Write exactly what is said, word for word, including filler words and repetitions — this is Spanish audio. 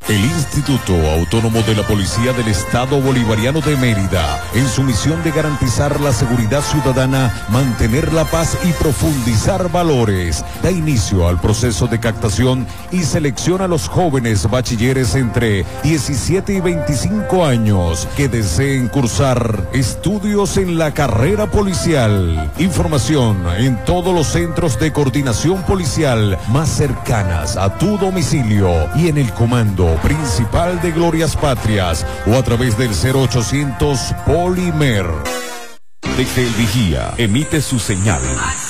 El Instituto Autónomo de la Policía del Estado Bolivariano de Mérida, en su misión de garantizar la seguridad ciudadana, mantener la paz y profundizar valores, da inicio al proceso de captación y selecciona a los jóvenes bachilleres entre diecisiete y veinticinco años que deseen cursar estudios en la carrera policial. Información en todos los centros de coordinación policial más cercanas a tu domicilio y en el comando principal de Glorias Patrias o a través del cero ochocientos Polimer. Desde el Vigía emite su señal